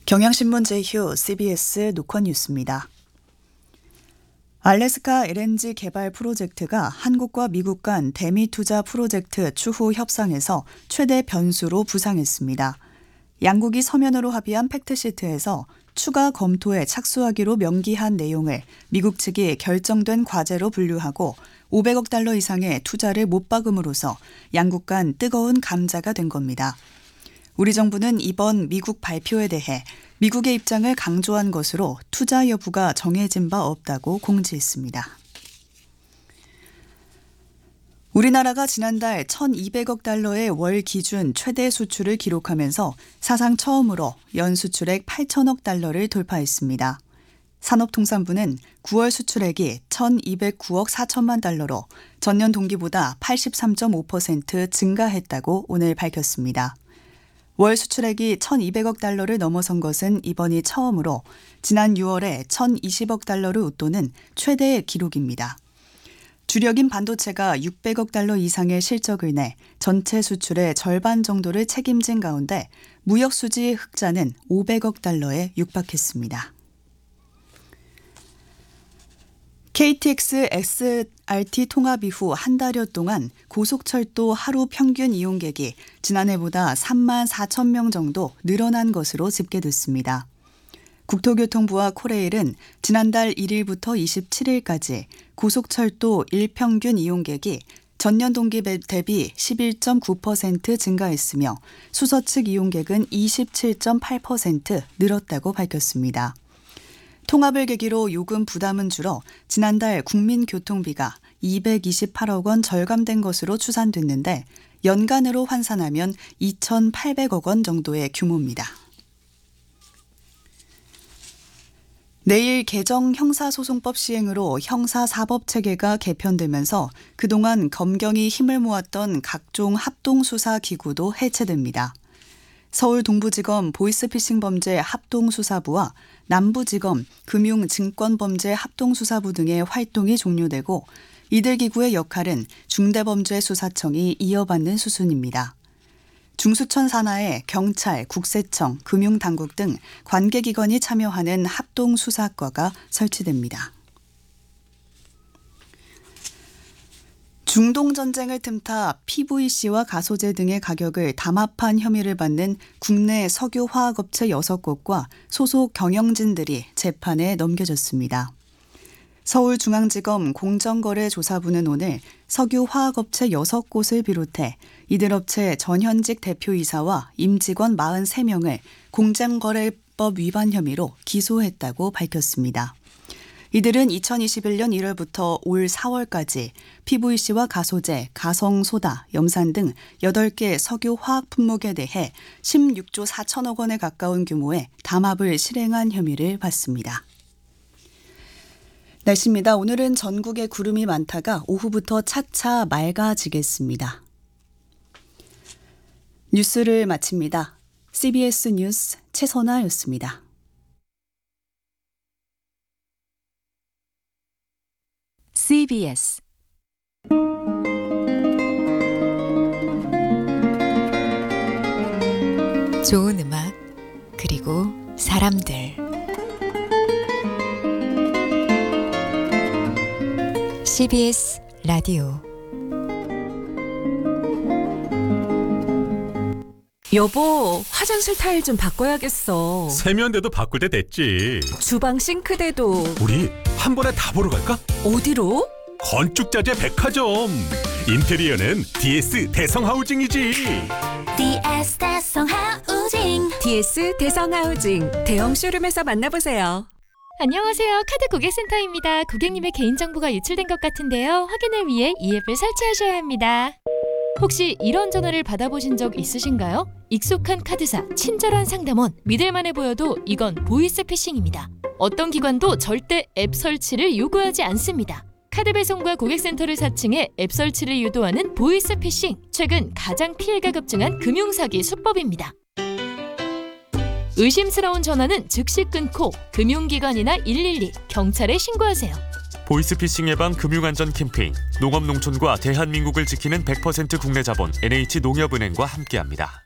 경향신문 제휴 CBS 노컷 뉴스입니다. 알래스카 LNG 개발 프로젝트가 한국과 미국 간 대미 투자 프로젝트 추후 협상에서 최대 변수로 부상했습니다. 양국이 서면으로 합의한 팩트시트에서 추가 검토에 착수하기로 명기한 내용을 미국 측이 결정된 과제로 분류하고 500억 달러 이상의 투자를 못 박음으로써 양국 간 뜨거운 감자가 된 겁니다. 우리 정부는 이번 미국 발표에 대해 미국의 입장을 강조한 것으로 투자 여부가 정해진 바 없다고 공지했습니다. 우리나라가 지난달 1,200억 달러의 월 기준 최대 수출을 기록하면서 사상 처음으로 연 수출액 8천억 달러를 돌파했습니다. 산업통상부는 9월 수출액이 1,209억 4천만 달러로 전년 동기보다 83.5% 증가했다고 오늘 밝혔습니다. 월 수출액이 1,200억 달러를 넘어선 것은 이번이 처음으로 지난 6월에 1,020억 달러를 웃도는 최대의 기록입니다. 주력인 반도체가 600억 달러 이상의 실적을 내 전체 수출의 절반 정도를 책임진 가운데 무역수지 흑자는 500억 달러에 육박했습니다. KTX XRT 통합 이후 한 달여 동안 고속철도 하루 평균 이용객이 지난해보다 3만 4천 명 정도 늘어난 것으로 집계됐습니다. 국토교통부와 코레일은 지난달 1일부터 27일까지 고속철도 일평균 이용객이 전년 동기 대비 11.9% 증가했으며 수서측 이용객은 27.8% 늘었다고 밝혔습니다. 통합을 계기로 요금 부담은 줄어 지난달 국민교통비가 228억 원 절감된 것으로 추산됐는데 연간으로 환산하면 2,800억 원 정도의 규모입니다. 내일 개정 형사소송법 시행으로 형사사법체계가 개편되면서 그동안 검경이 힘을 모았던 각종 합동수사기구도 해체됩니다. 서울 동부지검 보이스피싱 범죄 합동수사부와 남부지검 금융증권범죄 합동수사부 등의 활동이 종료되고 이들 기구의 역할은 중대범죄수사청이 이어받는 수순입니다. 중수청 산하에 경찰, 국세청, 금융당국 등 관계기관이 참여하는 합동수사과가 설치됩니다. 중동전쟁을 틈타 PVC와 가소제 등의 가격을 담합한 혐의를 받는 국내 석유화학업체 6곳과 소속 경영진들이 재판에 넘겨졌습니다. 서울중앙지검 공정거래조사부는 오늘 석유화학업체 6곳을 비롯해 이들 업체 전현직 대표이사와 임직원 43명을 공정거래법 위반 혐의로 기소했다고 밝혔습니다. 이들은 2021년 1월부터 올 4월까지 PVC와 가소제, 가성소다, 염산 등 8개 석유화학 품목에 대해 16조 4천억 원에 가까운 규모의 담합을 실행한 혐의를 받습니다. 날씨입니다. 오늘은 전국에 구름이 많다가 오후부터 차차 맑아지겠습니다. 뉴스를 마칩니다. CBS 뉴스 최선아였습니다. CBS 좋은 음악 그리고 사람들 CBS 라디오 여보, 화장실 타일 좀 바꿔야겠어. 세면대도 바꿀 때 됐지. 주방 싱크대도. 우리 한 번에 다 보러 갈까? 어디로? 건축자재 백화점. 인테리어는 DS 대성하우징이지. DS 대성하우징. DS 대성하우징 대형 쇼룸에서 만나보세요. 안녕하세요. 카드 고객센터입니다. 고객님의 개인정보가 유출된 것 같은데요. 확인을 위해 이 앱을 설치하셔야 합니다. 혹시 이런 전화를 받아보신 적 있으신가요? 익숙한 카드사, 친절한 상담원, 믿을만해 보여도 이건 보이스피싱입니다. 어떤 기관도 절대 앱 설치를 요구하지 않습니다. 카드 배송과 고객센터를 사칭해 앱 설치를 유도하는 보이스피싱. 최근 가장 피해가 급증한 금융사기 수법입니다. 의심스러운 전화는 즉시 끊고 금융기관이나 112, 경찰에 신고하세요. 보이스피싱 예방 금융안전 캠페인 농업농촌과 대한민국을 지키는 100% 국내 자본 NH농협은행과 함께합니다.